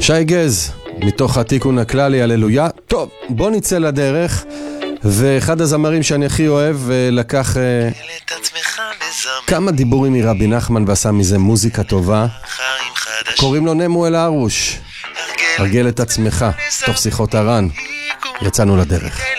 שי גז, מתוך התיקון הכללי, הללויה. טוב, בוא נצא לדרך. ואחד הזמרים שאני הכי אוהב לקח כמה דיבורים מרבי נחמן ועשה מזה מוזיקה טובה. קוראים לו נמואל הרוש. הרגל את עצמך, תוך שיחות הרן. יצאנו לדרך.